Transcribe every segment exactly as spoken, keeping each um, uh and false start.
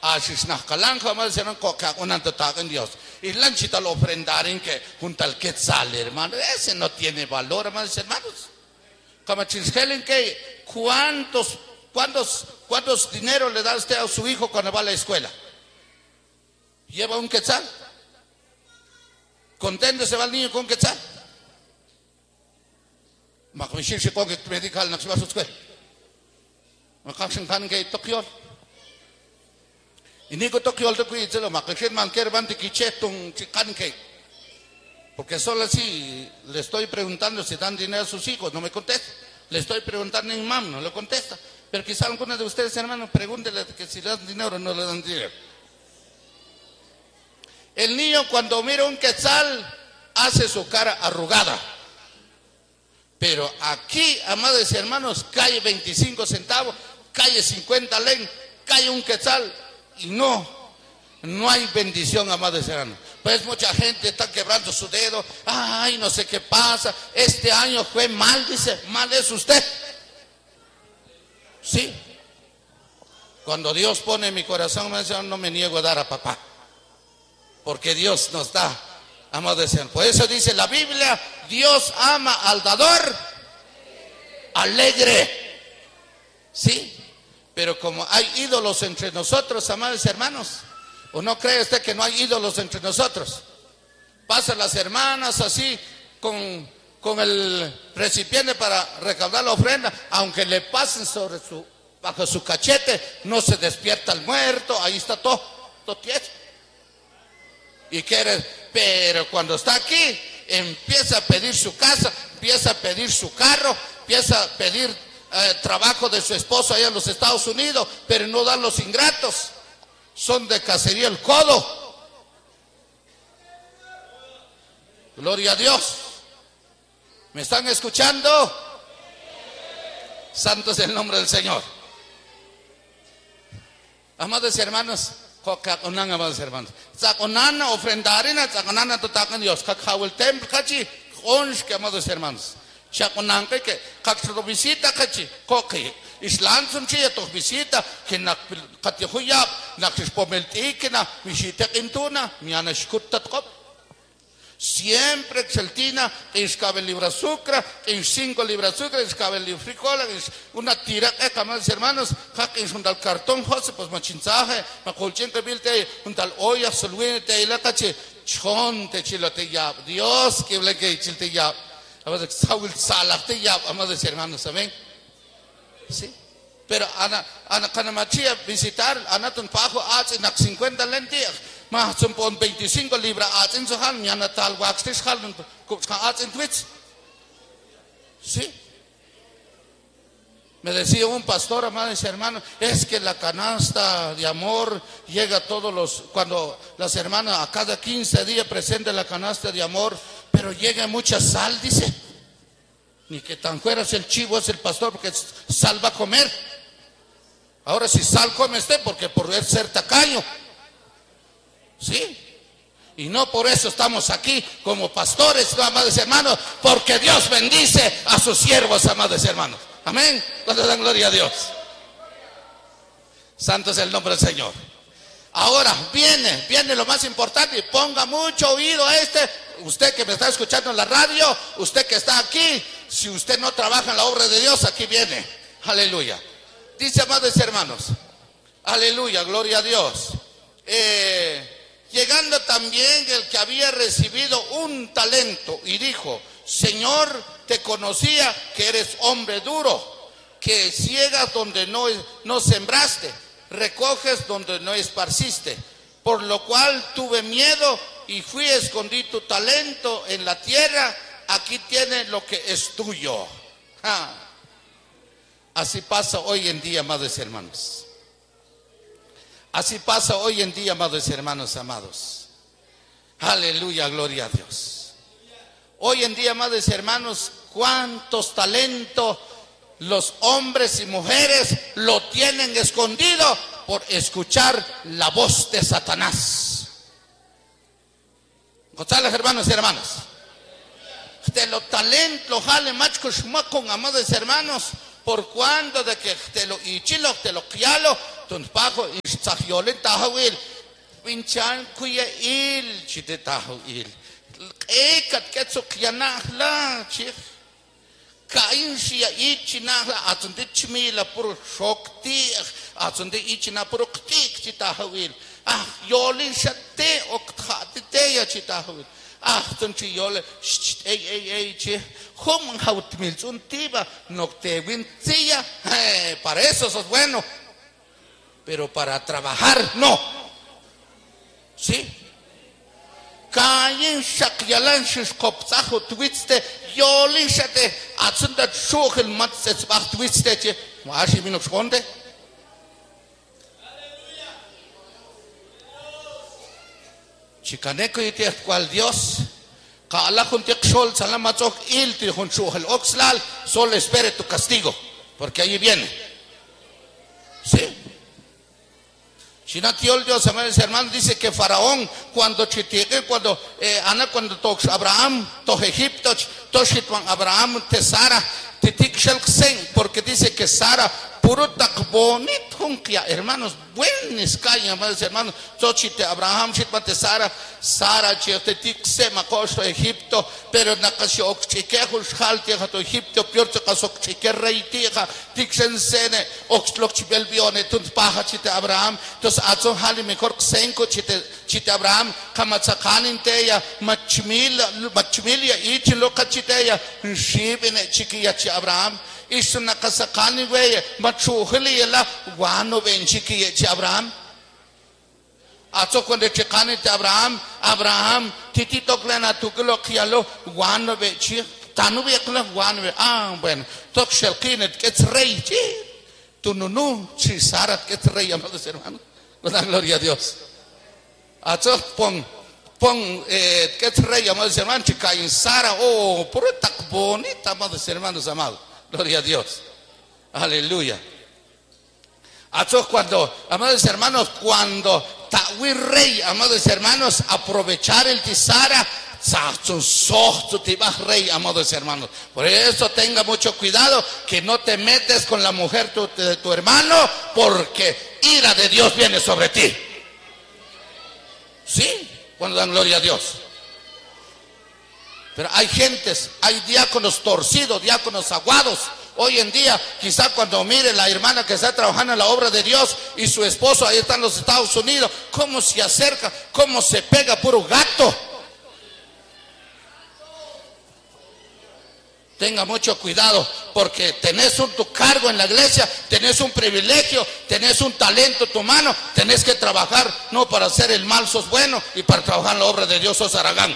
Ashisnakalanka, amados hermanos, coca un antotacan Dios. Y lanchita lo ofrendaron que junto al quetzal, hermano. Ese no tiene valor, amados hermanos. Como chisquelen que cuántos, cuántos, cuántos dinero le da usted a su hijo cuando va a la escuela. Lleva un quetzal. Contento se va el niño con un quetzal. Makmishir se con que medical no se va a su escuela. Makashin kan que tokiol. Y ni que tokiol te cuide lo makashin man quiere van te quichetung chican que. Porque solo así le estoy preguntando si dan dinero a sus hijos, no me contesta. Le estoy preguntando en mam, no le contesta. Pero quizá algunos de ustedes, hermanos, pregúntenle que si le dan dinero o no le dan dinero. El niño cuando mira un quetzal hace su cara arrugada. Pero aquí, amados hermanos, cae veinticinco centavos, cae cincuenta len, cae un quetzal y no, no hay bendición, amados hermanos. Pues mucha gente está quebrando su dedo. Ay, no sé qué pasa. Este año fue mal, dice. Mal es usted. Sí. Cuando Dios pone en mi corazón, no me niego a dar a papá. Porque Dios nos da, amados hermanos. Por eso dice la Biblia, Dios ama al dador alegre. Sí. Pero como hay ídolos entre nosotros, amados hermanos, ¿o no cree usted que no hay ídolos entre nosotros? Pasan las hermanas así con, con el recipiente para recaudar la ofrenda, aunque le pasen sobre su, bajo su cachete, no se despierta el muerto, ahí está todo, todo tieso. Y quiere, pero cuando está aquí, empieza a pedir su casa, empieza a pedir su carro, empieza a pedir eh, trabajo de su esposo allá en los Estados Unidos, pero no dan los ingratos. Son de cacería el codo. Gloria a Dios. ¿Me están escuchando? Santo es el nombre del Señor. Amados hermanos, amados hermanos, saconana ofrendarina, saconana totacan Dios, cacao el templo, cachi, onsh que amados hermanos, chaconan que que cacro visita cachi, coque. Islam sunchi to visita que na katihuyap na kispomelti que na visita intuna miana shkutat kop siempre exaltina que escabe el libra azúcar en cinco libras azúcar escabe el libra frijoles una tira que amados hermanos que es un tal cartón jose pues machinzaje macolchen que bilte un tal olla solvente y la cache chonte chilote ya Dios que le que chilte ya amados saul salate ya amados hermanos amén. Sí, pero ana ana cuando machia visitar ana ton pajo hace nak cincuenta lentillas más son pon veinticinco libras hace en su hal ni ana tal waxtis hal hace en twits. Sí, me decía un pastor, amados hermanos, es que la canasta de amor llega a todos los, cuando las hermanas a cada quince días presentan la canasta de amor, pero llega mucha sal, dice. Ni que tan fuera es el chivo, es el pastor, porque sal va a comer. Ahora si sal come usted, porque por ser tacaño. Sí. Y no por eso estamos aquí como pastores, ¿no, amados hermanos? Porque Dios bendice a sus siervos, amados hermanos. Amén. Cuando dan gloria a Dios. Santo es el nombre del Señor. Ahora viene, viene lo más importante, y ponga mucho oído a este. Usted que me está escuchando en la radio, usted que está aquí, si usted no trabaja en la obra de Dios, aquí viene. Aleluya. Dice, amados hermanos, aleluya, gloria a Dios. Eh, llegando también el que había recibido un talento y dijo, Señor, te conocía que eres hombre duro, que ciegas donde no, no sembraste, recoges donde no esparciste, por lo cual tuve miedo y fui a escondí tu talento en la tierra, aquí tienes lo que es tuyo. ¡Ja! Así pasa hoy en día, amados hermanos. Así pasa hoy en día, amados hermanos amados. Aleluya, gloria a Dios. Hoy en día, amados hermanos, cuántos talentos los hombres y mujeres lo tienen escondido por escuchar la voz de Satanás. González, hermanos y hermanas. De los talentos, jale machos con amados hermanos, por cuando de que te lo ichilo, te lo quialo, ton pajo istzahyolen tahawil pinchan kuya il chite tahawil ekat ketsuk yanahla chik kain shia ichinahla atunde chmila puro shokti atunde ichina puro ktik chitahawil ah yolin shatte okthate ya chitahawil ah tunchi yole ey ey ey che hum hautmil untiba noktewin tia para eso sos bueno, pero para trabajar no. ¿Sí? Kain shakyalan shkopzaho twiste yoli shate atsunda shogel matsets bach twiste che washi minok skonde. Chicaneco y te cual Dios Kala juntik sol salamatok il ti jun shogel oxlal solo espere tu castigo porque ahí viene. ¿Sí? Chinatiol Dios, amados hermanos, dice que Faraón, cuando chitique, cuando eh, Ana, cuando tox Abraham, to Egipto, toshitwan Abraham, te Sara, titik shelksen, porque dice que Sara, puro takbonit junkia, hermanos, buenos calles, amados hermanos, tochite Abraham, chitwan te Sara, Sara, chititik se macosto Egipto, pero nakasio okchike, hushal tieja to Egipto, piorte kasokchike rey tieja, tiksen sene, oxlok chibelbione, tunt paja chite Abraham, tos atzon hali mejor ksenko chite, chite Abraham, kamatsakanin teya, machmila, machmilia, ichi loka chiteya, shibine chikia chi Abraham, isu nakasakani weye, machuhili yela, wano ben chikia chi Abraham. Ato cuando checane te Abraham, Abraham, titi toklena tukelo kialo, wano be chi, tanu be kla wano be, ah bueno, tok shelkinet gets rey chi, tu nunu chi Sara gets rey, amados hermanos, con la gloria a Dios. Ato pon, pon eh, gets rey, amados hermanos, chica en Sara, oh, por tak bonita, amados hermanos amados, gloria a Dios, aleluya. Ato cuando, amados hermanos, cuando Tawi rey, amados hermanos, aprovechar el tisara, rey, amados hermanos. Por eso tenga mucho cuidado que no te metes con la mujer tu, de tu hermano, porque ira de Dios viene sobre ti. ¿Sí? Cuando dan gloria a Dios. Pero hay gentes, hay diáconos torcidos, diáconos aguados. Hoy en día, quizá cuando mire la hermana que está trabajando en la obra de Dios y su esposo ahí está en los Estados Unidos, cómo se acerca, cómo se pega puro gato. Tenga mucho cuidado porque tenés un tu cargo en la iglesia, tenés un privilegio, tenés un talento tu mano, tenés que trabajar, no para hacer el mal sos bueno y para trabajar en la obra de Dios sos aragán.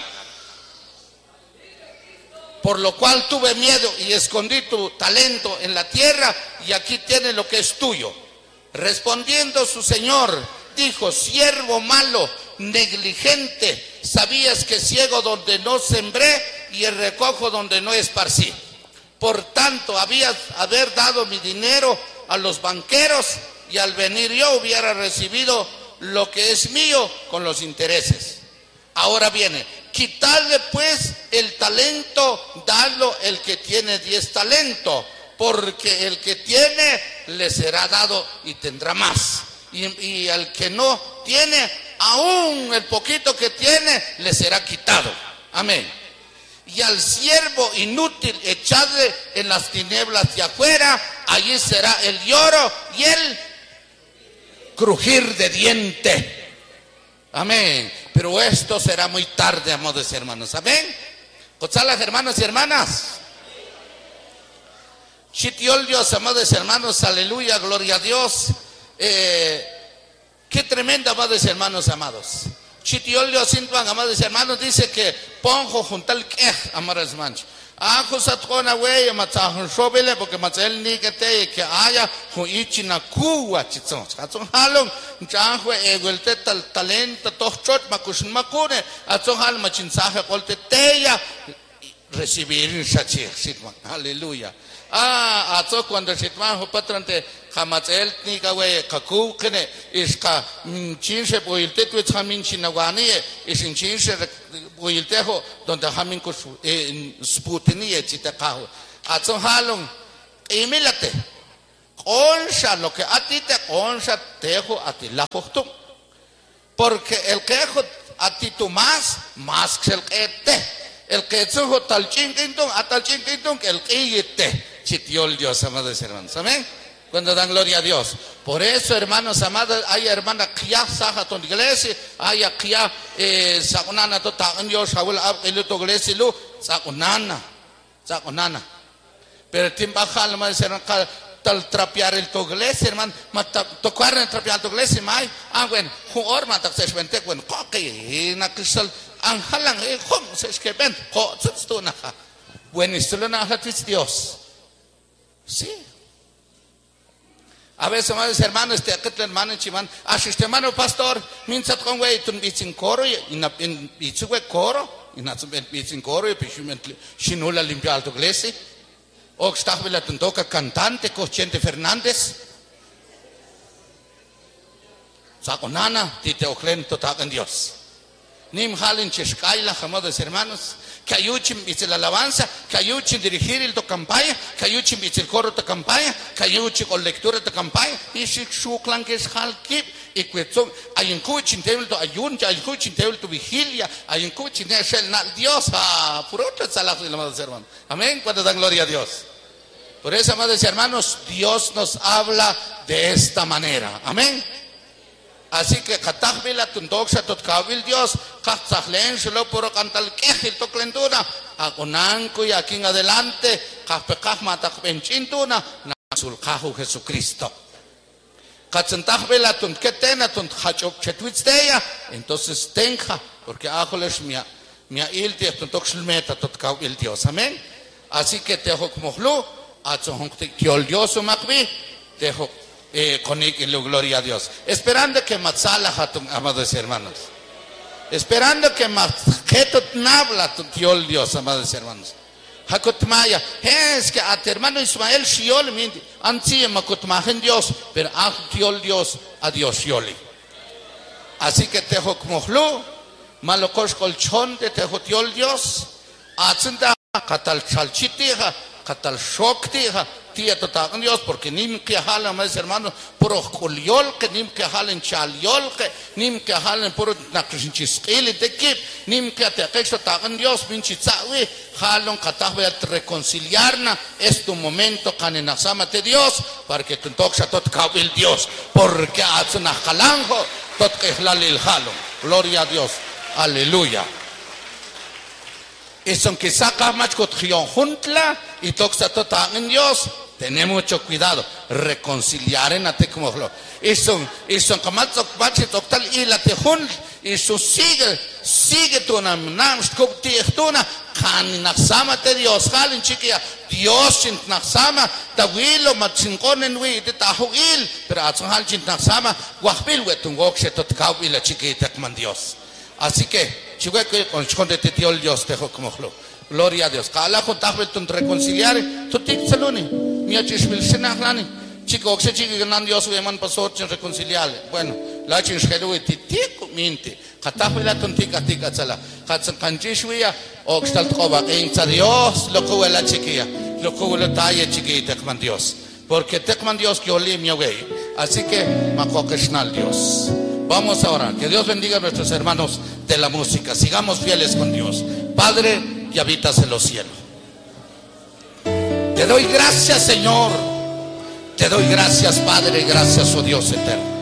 Por lo cual tuve miedo y escondí tu talento en la tierra y aquí tienes lo que es tuyo. Respondiendo su señor, dijo, siervo malo, negligente, sabías que ciego donde no sembré y el recojo donde no esparcí. Por tanto, habías haber dado mi dinero a los banqueros y al venir yo hubiera recibido lo que es mío con los intereses. Ahora viene, quitarle pues el talento, darlo el que tiene diez talentos, porque el que tiene le será dado y tendrá más. Y, y al que no tiene, aún el poquito que tiene, le será quitado. Amén. Y al siervo inútil echadle en las tinieblas de afuera, allí será el lloro y el crujir de diente. Amén. Pero esto será muy tarde, amados hermanos. Amén. ¿Cochalas, hermanos y hermanas? Chitiol Dios, amados hermanos, aleluya, gloria a Dios. Eh, qué tremenda, amados hermanos, amados. Chitiol Dios, amados hermanos, dice que ponjo juntal que, amados hermanos. Ako sa tkona wey matahon shobele porque matel ni kete que haya hu ichina kuwa chitson atson halong janhwe egulte tal talento tochot makushin makune atson hal machin sahe qolte teya recibir shachir sitman aleluya. Ah, atso cuando sitman hu patrante kamatel ni ka wey kaku kene iska chinshe boilte tu chamin chinawani isin chinshe boiltejo donde hamin ko sputini chita kaho atso halong imilate Onsha, lo que a ti te onsha, tejo a ti la justo. Porque el quejo a ti tú más, más que el que te. El que sujo tal chinguindung, a tal chinguindung, el que te. Chitiol Dios, amados hermanos. Amén. Cuando dan gloria a Dios. Por eso, hermanos amados, hay hermana que ya saja tu iglesia, hay que ya saunana tu tagan Dios, Saúl, el tu iglesia, lu, saunana, saunana. Pero timba jal, amados hermanos, tal trapear el tu iglesia, hermano, tocar en trapear tu iglesia, mai, ah, bueno, juor, mata se vente, bueno, coque, na cristal, anjalan, eh, hom, se esquepen, ho, tu naja. Bueno, esto lo naja Dios. Sí. A veces, amados hermanos, este aquel hermano chiman, asiste hermano pastor, minsat con güey, tun bicin coro y na en bicin coro, y na bicin coro y pishimen shinula limpia alto iglesia. O está vela tun toca cantante Chente Fernández. Saco nana, tite oclen totagan Dios. Nim halen chescaila, amados hermanos, que ayuchen dice la alabanza, que ayuchen dirigir el to campaña, que ayuchen dice el coro de campaña, que ayuchen con lectura de campaña, y si su clan que es halkip, y que hay un cuchin tebel to ayun, hay un cuchin tebel to vigilia, hay un cuchin tebel na Dios, ah, por otro salazo de amados hermanos. Amén, cuando dan gloria a Dios. Por eso, amados hermanos, Dios nos habla de esta manera. Amén. Así que katahvila tundoxa totkawil Dios, katzahlen solo por cantal quejil toclenduna, agonanco y aquí en adelante, kapekah matakbenchintuna, nasulkahu Jesucristo. Katzantahvila tunketena tunhachok chetwitzteya, entonces tenja, porque ajoles mia, mia ilti tuntoxilmeta totkawil Dios, amén. Así que te hokmohlu, atzohonte tiol Dios makbi, te hok. Eh, con la gloria a Dios, esperando que matzala amados hermanos, esperando que matjetot nabla tiol Dios, amados hermanos. Hakotmaya, es que a tu hermano Ismael shiol minti, ansi makotmajen Dios, pero a tiol Dios, a Dios shioli. Así que te hokmohlu, malokos colchón de te tiol Dios, atzenda katal chalchitija, katal shoktija. Totagan Dios, porque nim que jalan, amados hermanos, puro coliol, que nim que jalan chaliol, que nim que jalan puro nakrishinchiskili de kip, nim que te aquecho totagan Dios, pinchitzawi, jalan katahve a reconciliarna, es tu momento, canenasama de Dios, para que tu toxa tot kawil Dios, porque hace una jalanjo, tot que jalil jalon, gloria a Dios, aleluya. Y son que saca más cotrión juntla y toxa totagan Dios. Tenemos mucho cuidado, reconciliar en ate como lo. Y son, y son como bache total y la tejun y su sigue, sigue tu nam nam skopti echtuna, can naxama te Dios, halin chiquia, Dios sin naxama, tawilo matzinconen wi de tahuil, pero atzon hal sin naxama, guabil wetun goxe totkau y la chiquita man Dios. Así que, chique con chonde te tiol Dios tejo como lo. Gloria a Dios. Kala ko tahbet tun reconciliar, tu tik saloni. Mia chishmil senahlani. Chico oxe chico ganan Dios ueman pasor chen reconciliar. Bueno, la chin shelu ti tik minti. Katahwila tun tik atik atsala. Katsan kanchishwiya oxtal tkoba insa Dios lo ko la chiquia. Lo ko la taye chiquita man Dios. Porque tekman Dios que oli mi güey. Así que makokeshnal Dios. Vamos a orar. Que Dios bendiga a nuestros hermanos de la música. Sigamos fieles con Dios. Padre, y habitas en los cielos. Te doy gracias, Señor. Te doy gracias, Padre. Gracias, oh Dios eterno.